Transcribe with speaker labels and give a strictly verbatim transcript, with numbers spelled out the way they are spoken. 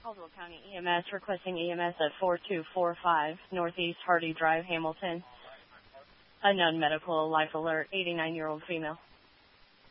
Speaker 1: Caldwell County E M S requesting E M S at four two four five Northeast Hardy Drive, Hamilton. Unknown medical life alert, eighty-nine-year-old female.